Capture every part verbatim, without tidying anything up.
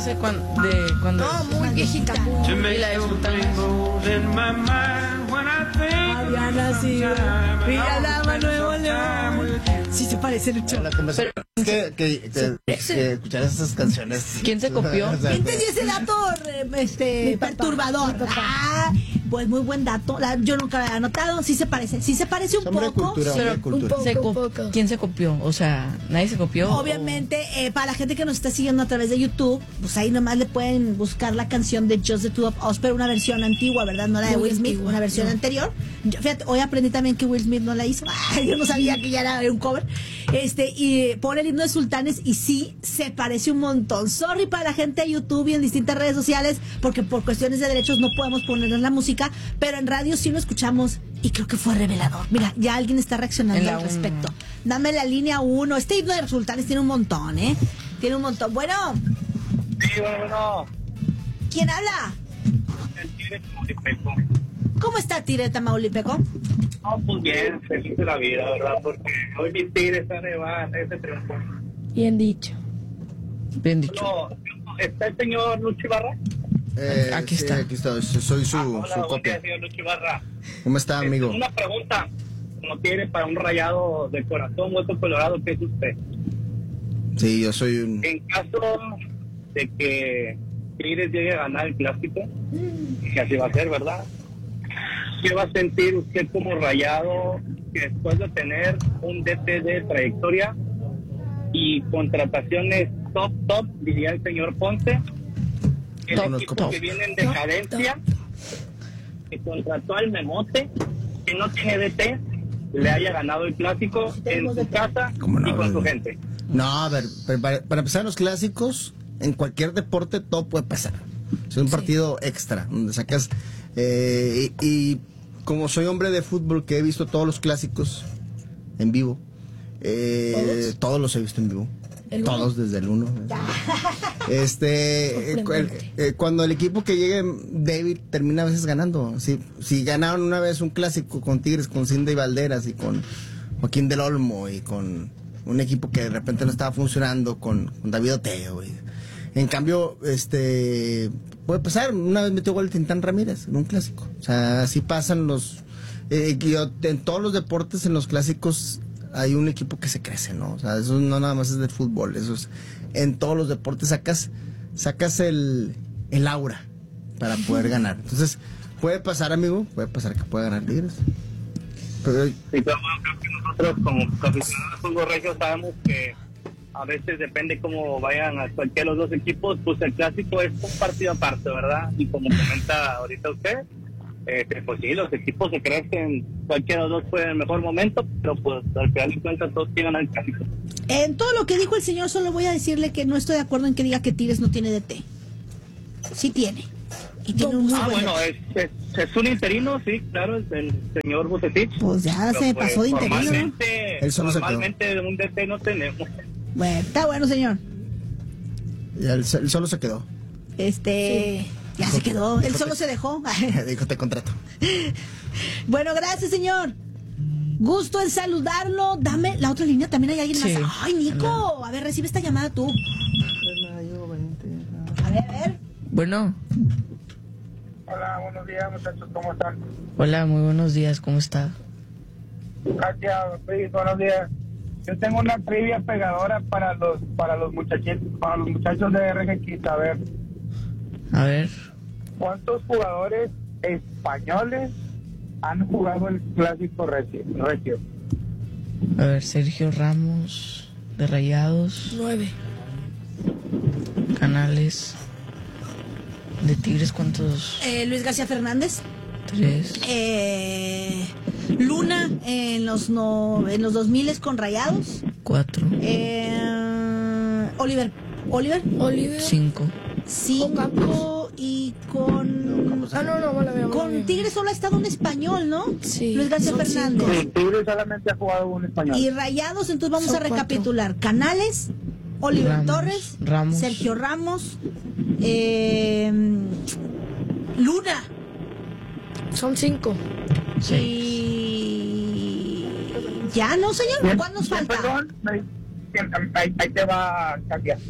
Cuando, de cuando no, muy viejita. Y la había nacido Villalama, Nuevo León. Sí se parece mucho. Pero es que, que, que, que escuchar esas canciones. ¿Quién se copió? O sea, ¿Quién te dio ese dato este, perturbador? Ah, pues muy buen dato. La, yo nunca lo había notado. Sí se parece. Sí se parece un hombre de poco. cultura, hombre de Pero cultura. un poco, se co- un poco. ¿Quién se copió? O sea, nadie se copió. Obviamente, eh, para la gente que nos está siguiendo a través de YouTube, pues ahí nomás le pueden buscar la canción de Just the Two of Us, pero una versión antigua, ¿verdad? No la de Muy Will Smith, antigua, una versión no. anterior. Yo, fíjate, hoy aprendí también que Will Smith no la hizo. Ay, yo no sabía que ya era un cover. Este, y pone el himno de Sultanes y sí, se parece un montón. Sorry para la gente de YouTube y en distintas redes sociales, porque por cuestiones de derechos no podemos poner en la música, pero en radio sí lo escuchamos y creo que fue revelador. Mira, ya alguien está reaccionando al respecto. Uno. Dame la línea uno. Este himno de Sultanes tiene un montón, ¿eh? Tiene un montón. Bueno. Sí, bueno. ¿Quién habla? El Tigre Tamaulipeco. ¿Cómo está Tigre Tamaulipeco? No, pues bien, feliz de la vida, ¿verdad? Porque hoy mi Tigre está de baja, ese triunfo. Bien dicho. Bien dicho. No, ¿está el señor Lucho Ibarra? Eh, Aquí sí, está. Aquí está. Soy su, Ah, hola, su buen copia. día, señor Lucho Ibarra. ¿Cómo está, amigo? Una pregunta. Como Tigre para un rayado de corazón, hueso colorado, ¿qué es usted? Sí, yo soy un... En caso de que Tigres llegue a ganar el clásico, que así va a ser, ¿verdad? ¿Qué va a sentir usted como rayado que después de tener un D T de trayectoria y contrataciones top, top, diría el señor Ponce, el Top, equipo top. que viene en decadencia, que contrató al Memote, que no tiene D T, le haya ganado el clásico en su casa ¿Cómo no? y con su gente? No, a ver, para, para empezar los clásicos, en cualquier deporte todo puede pasar. Es un partido extra, donde sacas... Eh, y, y como soy hombre de fútbol que he visto todos los clásicos en vivo, eh, ¿Todos? todos los he visto en vivo. ¿El Todos uno? desde el uno. Este, eh, el, eh, cuando el equipo que llegue débil termina a veces ganando. Si, si ganaron una vez un clásico con Tigres, con Cindy Valderas y con Joaquín del Olmo y con un equipo que de repente no estaba funcionando, con, con David Oteo. Y, en cambio, este, puede pasar. Una vez metió gol el Tintán Ramírez en un clásico. O sea, así pasan los, eh, en todos los deportes, en los clásicos hay un equipo que se crece, ¿no? O sea, eso no nada más es del fútbol, eso es en todos los deportes sacas sacas el, el aura para poder ganar. Entonces, puede pasar, amigo, puede pasar que pueda ganar Tigres. Pero, Sí, pero bueno, creo que nosotros como aficionados de fútbol regio sabemos que a veces depende cómo vayan a cualquiera de los dos equipos, pues el clásico es un partido aparte, ¿verdad? Y como comenta ahorita usted, Eh, pues sí, los equipos se crecen, cualquiera de los dos puede en el mejor momento, pero pues al final de cuentas todos tienen al clásico. En todo lo que dijo el señor, solo voy a decirle que no estoy de acuerdo en que diga que Tigres no tiene D T. Sí tiene. Y tiene un muy Ah, buen bueno, D T. es, es, es un interino, sí, claro, es el señor Bucetich. Pues ya Pero, se pues, pasó de interino, ¿no? Normalmente, Él solo se quedó. normalmente un D T no tenemos. Bueno, está bueno, señor. ya él, él solo se quedó. Este... Ya se quedó, él solo se dejó. Dijo, te contrato. Bueno, gracias, señor. Gusto en saludarlo. Dame la otra línea, también hay alguien Sí. más. Ay, Nico, a ver, recibe esta llamada tú. A ver, a ver. Bueno, Hola, buenos días muchachos, ¿cómo están? hola, muy buenos días, ¿cómo está? Gracias, Luis, buenos días. Yo tengo una trivia pegadora para los para los muchachitos, para los muchachos de R G X. A ver, A ver, ¿cuántos jugadores españoles han jugado el clásico regio? regio? a ver, Sergio Ramos, de Rayados, Nueve. Canales, de Tigres, ¿cuántos? Eh, Luis García Fernández. Tres. Eh, Luna en los no, en los dos mil con Rayados. Cuatro. Eh, Oliver. Oliver. Oliver. Cinco. Cinco y con... Ah, no, no, mala mía, mala Con mía. Tigres solo ha estado un español, ¿no? Sí, Luis García son Fernández. Sí, Tigres solamente ha jugado un español. Y Rayados, entonces vamos Son a recapitular. Canales, Oliver Ramos, Torres, Ramos. Sergio Ramos, eh, Luna. Son cinco. Seis. Y... ¿Ya no, señor? ¿Cuál nos Bien, falta? Perdón, me- ahí, ahí te va, Katia.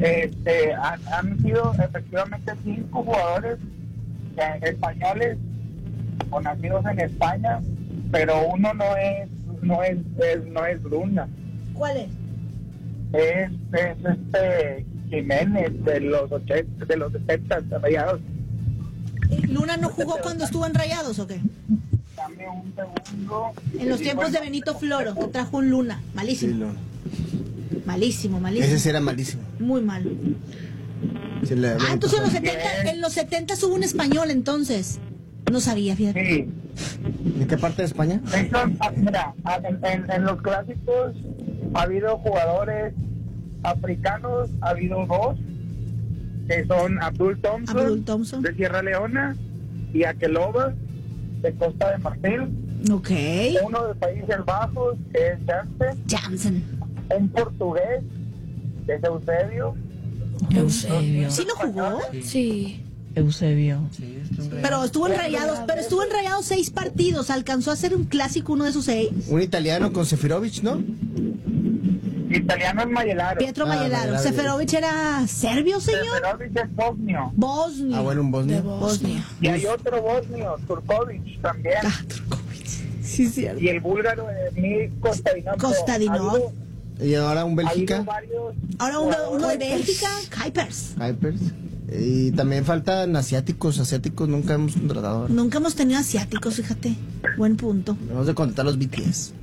Este, han, han sido efectivamente cinco jugadores eh, españoles o nacidos en España, pero uno no es no es, es no es Luna, ¿Cuál es? es, es este Jiménez de los ochenta, de los setenta, de Rayados. ¿Luna no jugó cuando estuvo en Rayados o qué? Dame un segundo. En los Y tiempos bueno, de Benito Floro, que trajo un Luna. Sí, Malísimo. Luna. Malísimo, malísimo. Ese sí era malísimo. Muy malo. Sí, le- Ah, entonces en los setenta, en los setenta hubo un español entonces. No sabía, fíjate. Sí. ¿De qué parte de España? Entonces, ah, mira, ah, en, en- en los clásicos ha habido jugadores africanos, ha habido dos, que son Abdul Thompson, Abdul Thompson. de Sierra Leona, y Akeloba, de Costa de Marfil, Ok. uno de Países Bajos, que es Janssen, Jansen. un portugués, que es Eusebio. Eusebio. ¿Sí lo jugó? Sí. Eusebio. Pero estuvo en Rayados, pero estuvo en Rayados seis partidos. Alcanzó a ser un clásico uno de esos seis. Un italiano con Seferovic, ¿no? Italiano es Mayelaro. Pietro Ah, Mayelaro. Mayelaro. Seferovic era serbio, señor. Seferovic es bosnio. Bosnia. Ah, bueno, un bosnio. Bosnia. Y hay otro bosnio, Turkovic también. Ah, Turkovic. Sí, cierto. Y el búlgaro Emil Kostadinov. Kostadinov. Ha habido- Y ahora un ha habido Bélgica, varios Ahora uno, uno de jugadores. Bélgica, Kuipers. Hypers. Y también faltan asiáticos, asiáticos nunca hemos contratado. Nunca hemos tenido asiáticos, fíjate. Buen punto. Vamos a contratar los B T S.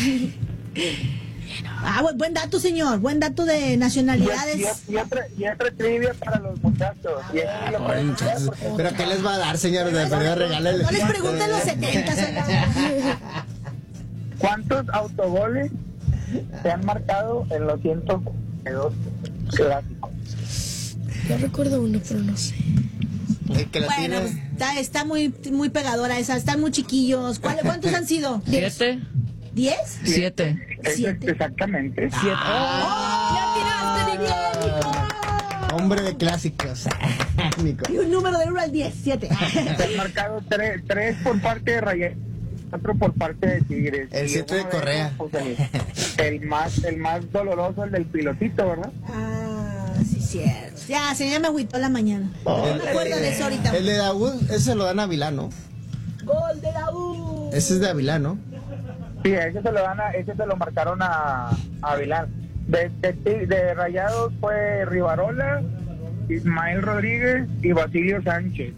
Ah, buen, buen dato, señor. Buen dato de Y, nacionalidades. y- y otra, y otra trivia para los muchachos. Y aquí lo Ay, pueden muchachos. hacer porque- ¿Pero qué les va a dar, señores? De perdido regalen. No les pregunten los setenta, señor. ¿Cuántos autogoles se han marcado en los ciento dos clásicos? Yo recuerdo uno, pero no sé. El que la Bueno, pues, tiene. está, está muy, muy pegadora esa. Están muy chiquillos. ¿Cuál- ¿Cuántos han sido? ¿Siete? ¿Diez? Siete. Eso Siete. exactamente. Siete. ¡Oh! ¡Ya tiraste, Miguel, Nico! Hombre de clásicos. Nico. Y un número de uno al diez, siete. Se han marcado tres, tres por parte de Rayados, cuatro por parte de Tigres. El Y siete uno de Correa. ellos, pues, el, el más el más doloroso, el del pilotito, ¿verdad? Ah, sí, cierto. Ya, señor, me agüitó la mañana. No me acuerdo de eso ahorita. El de Daud, ese se lo dan a Avilá, ¿no? Gol de la U. Ese es de Avilá, ¿no? Sí, ese se lo dan a, ese se lo marcaron a, a Vilar. De, de, de Rayados fue Rivarola, Ismael Rodríguez y Basilio Sánchez.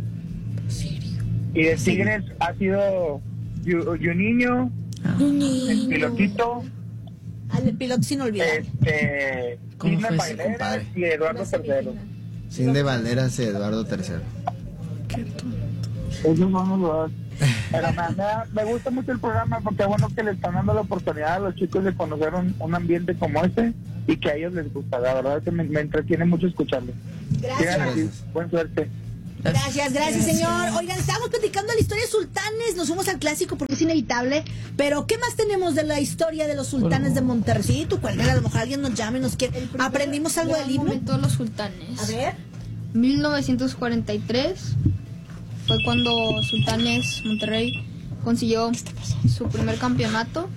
Y de Tigres ha sido Yu- Juninho, el pilotito, Al piloto sin olvidar. este, ¿Cómo Isma fue ese Paileras compadre? y Eduardo Tercero. Sin de Valderas y Eduardo tercero. Esos son los dos. Pero me, me, da- me gusta mucho el programa porque es bueno que le están dando la oportunidad a los chicos de conocer un, un ambiente como este y que a ellos les gusta. La verdad es que me, me entretiene mucho escucharlo. Gracias. Sigan así. Buena suerte. Gracias, gracias, señor. Oigan, estábamos platicando la historia de sultanes. Nos fuimos al clásico porque es inevitable. Pero, ¿qué más tenemos de la historia de los sultanes de Monterrey? Sí, tú cuelga, a lo mejor alguien nos llame y nos quiere. ¿Aprendimos algo del libro? Momento de los sultanes. A ver. mil novecientos cuarenta y tres fue cuando Sultanes Monterrey consiguió su primer campeonato.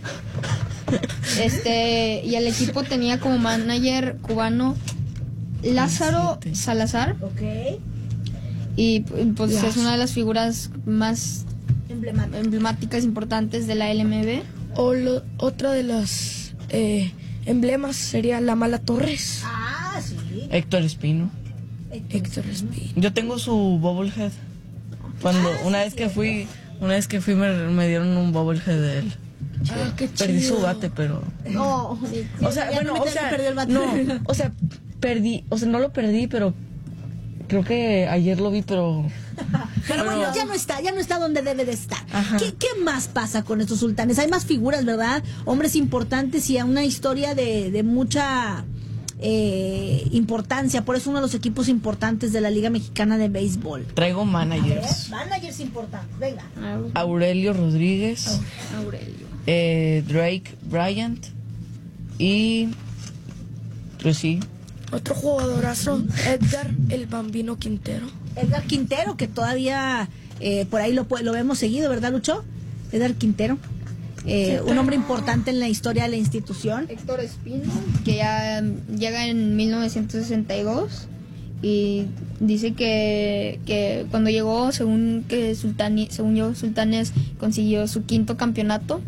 Este, y el equipo tenía como manager cubano Lázaro Salazar. Ok. Y pues es una de las figuras más Emblemático. emblemáticas, importantes de la L M B. O lo- otra de las eh, emblemas sería la Mala Torres. Ah, sí. Héctor Espino. Héctor Espino. Yo tengo su bobblehead. Cuando una vez que fui, una vez que fui me, me dieron un bobblehead de él. Ah, qué chido. Perdí su bate, pero No. o sea, Ya bueno, no o me sea, perdió el bate. no, o sea, perdí, o sea, no lo perdí, pero creo que ayer lo vi, pero Pero bueno, Pero- ya no está, ya no está donde debe de estar. Ajá. ¿Qué, ¿Qué más pasa con estos sultanes? Hay más figuras, ¿verdad? Hombres importantes y a una historia de, de mucha eh, importancia. Por eso uno de los equipos importantes de la Liga Mexicana de Béisbol. traigo A ver, managers. managers importantes, venga. Aurelio Rodríguez, Aurelio. eh, Drake Bryant y pues sí, Otro jugadorazo, Edgar el Bambino Quintero. Edgar Quintero, que todavía eh, por ahí lo, pu- lo vemos seguido, ¿verdad, Lucho? Edgar Quintero. eh, un hombre importante en la historia de la institución. Héctor Espino, que ya llega en mil novecientos sesenta y dos y dice que, que cuando llegó, según que Sultani, según yo, Sultanes consiguió su quinto campeonato.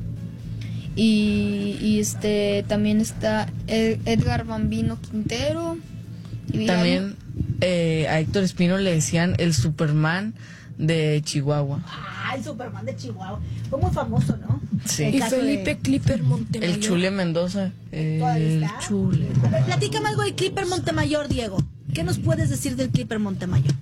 Y, y este también está Ed- Edgar Bambino Quintero. Y También eh, a Héctor Espino le decían el Superman de Chihuahua. Ah, el Superman de Chihuahua. Fue muy famoso, ¿no? Sí. El Y caso Felipe de- Clipper Montemayor. El Chule Mendoza. ¿Todavía El está? Chule. A ver, platícame algo del Clipper Montemayor, Diego. ¿Qué nos puedes decir del Clipper Montemayor?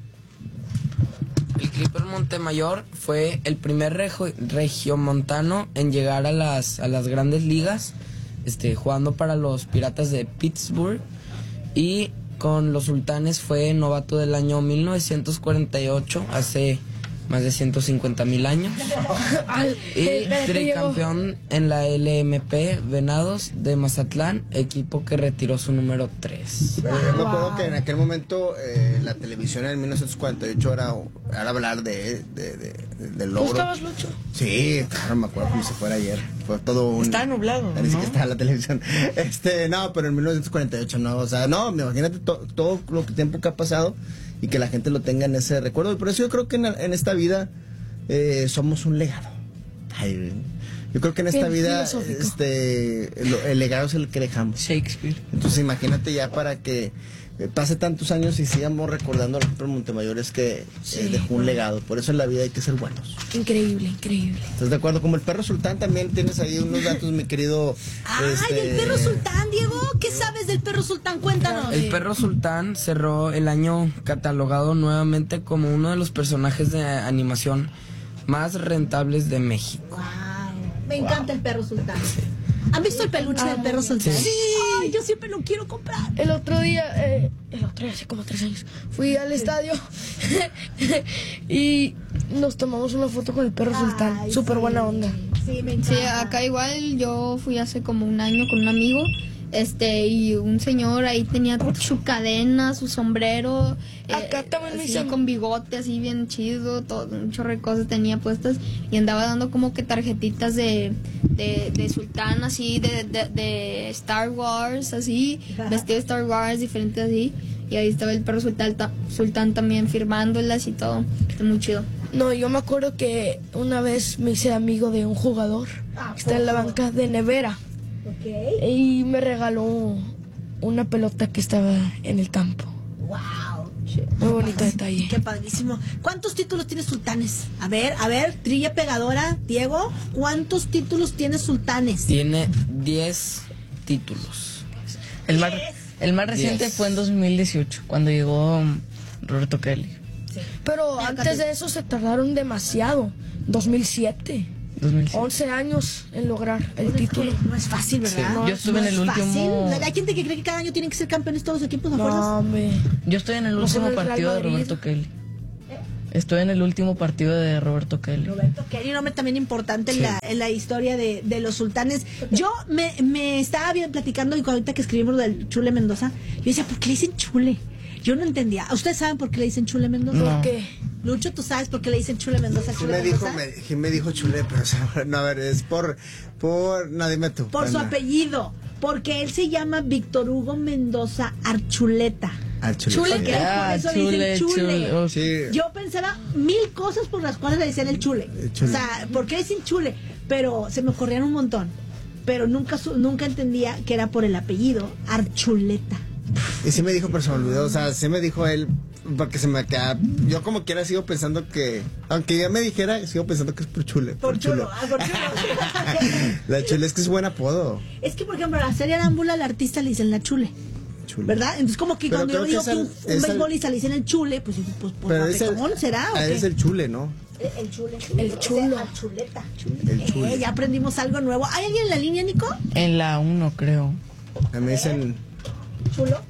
El Clipper Montemayor fue el primer regio- regiomontano en llegar a las, a las grandes ligas, este, jugando para los Piratas de Pittsburgh, y con los Sultanes fue novato del año mil novecientos cuarenta y ocho, hace más de ciento cincuenta mil años, Al- y eh, espérate, Diego. tricampeón en la L M P Venados de Mazatlán, equipo que retiró su número tres. Pero yo me acuerdo que en aquel momento eh, la televisión en mil novecientos cuarenta y ocho era, era hablar de, de, de, de- del ¿Tú logro. estabas, Lucho? Sí, claro, me acuerdo como si fuera ayer. Fue todo un... Estaba nublado, Parece ¿no? que estaba en la televisión. Este, no, pero en mil novecientos cuarenta y ocho no, o sea, no, imagínate to- todo lo que tiempo que ha pasado y que la gente lo tenga en ese recuerdo. Y por eso yo creo que en, en esta vida eh, somos un legado. Ay, yo creo que en esta Bien vida filosófico. este el, el legado es el que dejamos. Shakespeare. Entonces imagínate ya para que eh, pase tantos años y sigamos recordando al Clipper Montemayor, es que eh, dejó un legado. Por eso en la vida hay que ser buenos. Increíble, increíble. ¿Estás de acuerdo? Como el perro sultán también tienes ahí unos datos, mi querido. Ay, este, el perro sultán, Diego. ¿Qué sabes del perro sultán? Cuéntanos. El perro sultán cerró el año catalogado nuevamente como uno de los personajes de animación más rentables de México. Wow. Me encanta el perro sultán. ¿Han visto el peluche del perro sultán? Sí. Ay, yo siempre lo quiero comprar. El otro día, eh, el otro día, hace como tres años, fui al estadio y nos tomamos una foto con el perro sultán. Ay, Súper sí. buena onda. Sí, me encanta. Sí, acá igual yo fui hace como un año con un amigo, este, y un señor ahí tenía su cadena, su sombrero, Acá también me así hizo- con bigote, así bien chido, todo, un chorro de cosas tenía puestas, y andaba dando como que tarjetitas de, de, de sultán, así, de, de, de Star Wars, así, vestido de Star Wars, diferentes así, y ahí estaba el perro sultán, ta- sultán también firmándolas y todo, está muy chido. No, yo me acuerdo que una vez me hice amigo de un jugador que está en la banca de Nevera Ok. y me regaló una pelota que estaba en el campo. Wow. Muy bonito detalle. Qué padrísimo. ¿Cuántos títulos tiene Sultanes? A ver, a ver, trilla pegadora, Diego, ¿cuántos títulos tiene Sultanes? Tiene diez títulos. El más, el más reciente Diez. fue en dos mil dieciocho, cuando llegó um, Roberto Kelly. Pero antes de eso se tardaron demasiado. dos mil siete. dos mil siete. once años en lograr el Pues es título. que no es fácil, ¿verdad? Sí. Yo estuve en es el último- fácil. Hay gente que cree que cada año tienen que ser campeones todos los equipos, ¿no No, acuerdas? hombre. Yo estoy en el No último solo el Real partido de Madrid. Roberto Kelly. Estoy en el último partido de Roberto Kelly. Roberto Kelly, un hombre también importante en, la, en la historia de, de los sultanes. Yo me, me estaba bien platicando y ahorita que escribimos lo del Chule Mendoza, yo decía, ¿por qué le dicen Chule? Yo no entendía. ¿Ustedes saben por qué le dicen Chule Mendoza? No. ¿Por qué? Lucho, ¿tú sabes por qué le dicen Chule Mendoza? Sí Chule me dijo, Mendoza? me, sí me dijo chule, pero o sea, no, a ver, es por, por, no, dime tú. Por su Ana. apellido. Porque él se llama Víctor Hugo Mendoza Archuleta. Ah, chule. Chule, sí. que Ah, por eso le chule, dicen Chule. chule. Oh, Sí. Yo pensaba mil cosas por las cuales le decían el Chule. El Chule. O sea, ¿por qué le dicen Chule? Pero se me ocurrían un montón. Pero nunca su- nunca entendía que era por el apellido Archuleta. Y sí me dijo, pero se me olvidó, o sea, sí me dijo él, porque se me queda, yo como quiera sigo pensando que, aunque ya me dijera, sigo pensando que es por chule. Por chulo. Ah, por chulo. La chule es que es buen apodo. Es que, por ejemplo, a la serie Arámbula, al artista le dicen la Chule. Chule. ¿Verdad? Entonces, como que Pero cuando yo creo que digo es que un, el- un es el- beisbolista le dicen el Chule, pues, pues, pues Pero es el, ¿cómo será? ¿o ah, qué? es el chule, ¿no? El chule. El chulo. O sea, chuleta. El chule. Eh, ya aprendimos algo nuevo. ¿Hay alguien en la línea, Nico? En la uno, creo. A mí me dicen Chulo.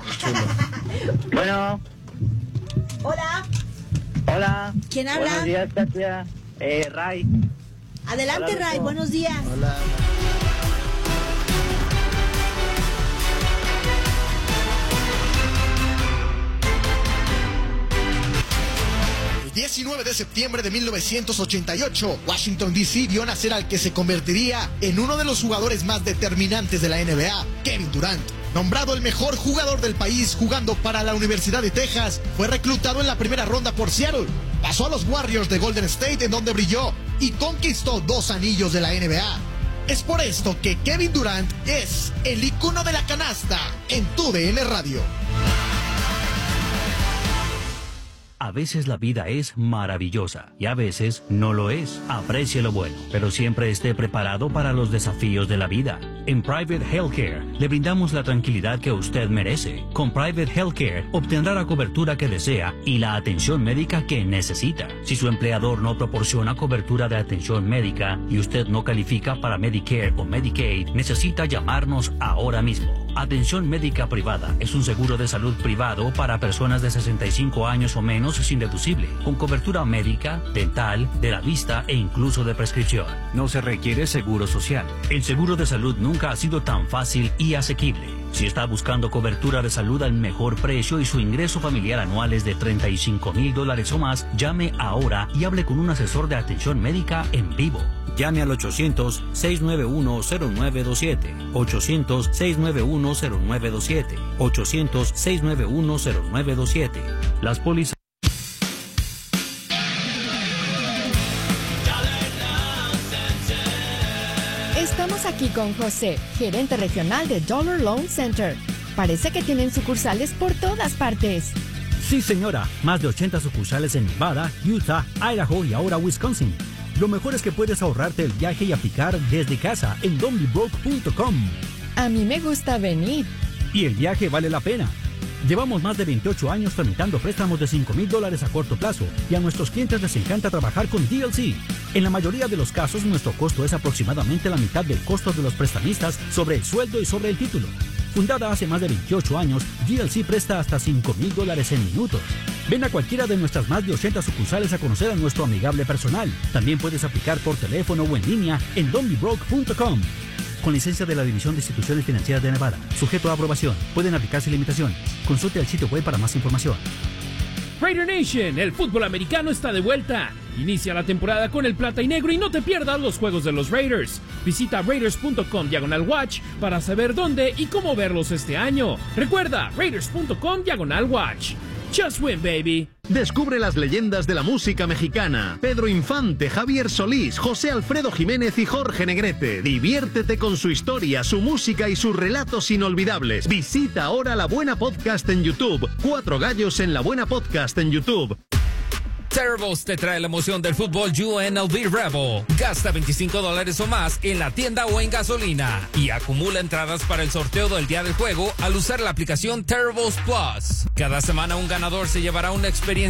Bueno, Hola. hola. ¿Quién habla? Buenos días, Katia. Eh, Ray. Adelante, Hola, Ray. Nico. Buenos días. hola. diecinueve de septiembre de mil novecientos ochenta y ocho, Washington D C vio nacer al que se convertiría en uno de los jugadores más determinantes de la N B A, Kevin Durant. Nombrado el mejor jugador del país jugando para la Universidad de Texas, fue reclutado en la primera ronda por Seattle. Pasó a los Warriors de Golden State, en donde brilló y conquistó dos anillos de la N B A. Es por esto que Kevin Durant es el icono de la canasta en tu D N Radio. A veces la vida es maravillosa y a veces no lo es. Aprecie lo bueno, pero siempre esté preparado para los desafíos de la vida. En Private Healthcare le brindamos la tranquilidad que usted merece. Con Private Healthcare obtendrá la cobertura que desea y la atención médica que necesita. Si su empleador no proporciona cobertura de atención médica y usted no califica para Medicare o Medicaid, necesita llamarnos ahora mismo. Atención médica privada es un seguro de salud privado para personas de sesenta y cinco años o menos sin deducible, con cobertura médica, dental, de la vista e incluso de prescripción. No se requiere seguro social. El seguro de salud nunca ha sido tan fácil y asequible. Si está buscando cobertura de salud al mejor precio y su ingreso familiar anual es de treinta y cinco mil dólares o más, llame ahora y hable con un asesor de atención médica en vivo. Llame al ochocientos, seis nueve uno, cero nueve dos siete, ochocientos, seis nueve uno, cero nueve dos siete, ochocientos, seis nueve uno, cero nueve dos siete. Las pólizas. Estamos aquí con José, gerente regional de Dollar Loan Center. Parece que tienen sucursales por todas partes. Sí, señora. Más de ochenta sucursales en Nevada, Utah, Idaho y ahora Wisconsin. Lo mejor es que puedes ahorrarte el viaje y aplicar desde casa en donbybroke punto com. A mí me gusta venir. Y el viaje vale la pena. Llevamos más de veintiocho años tramitando préstamos de cinco mil dólares a corto plazo y a nuestros clientes les encanta trabajar con D L C. En la mayoría de los casos, nuestro costo es aproximadamente la mitad del costo de los prestamistas sobre el sueldo y sobre el título. Fundada hace más de veintiocho años, D L C presta hasta cinco mil dólares en minutos. Ven a cualquiera de nuestras más de ochenta sucursales a conocer a nuestro amigable personal. También puedes aplicar por teléfono o en línea en donbybroke punto com. Con licencia de la División de Instituciones Financieras de Nevada. Sujeto a aprobación. Pueden aplicarse limitaciones. Consulte el sitio web para más información. Raider Nation, el fútbol americano está de vuelta. Inicia la temporada con el plata y negro y no te pierdas los juegos de los Raiders. Visita raiders punto com diagonal watch para saber dónde y cómo verlos este año. Recuerda, raiders punto com diagonal watch. Just win, baby. Descubre las leyendas de la música mexicana. Pedro Infante, Javier Solís, José Alfredo Jiménez y Jorge Negrete. Diviértete con su historia, su música y sus relatos inolvidables. Visita ahora La Buena Podcast en YouTube. Cuatro Gallos en La Buena Podcast en YouTube. Terribles te trae la emoción del fútbol U N L V Rebel. Gasta veinticinco dólares o más en la tienda o en gasolina y acumula entradas para el sorteo del día del juego al usar la aplicación Terribles Plus. Cada semana un ganador se llevará una experiencia